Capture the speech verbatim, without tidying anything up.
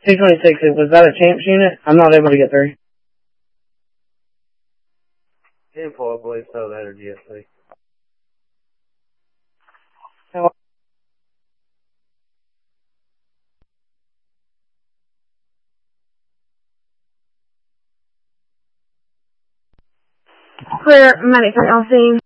two twenty-six, was that a Champs unit? I'm not able to get through. Info, I believe so, that or G S C. Oh. Clear, medic, I'll see.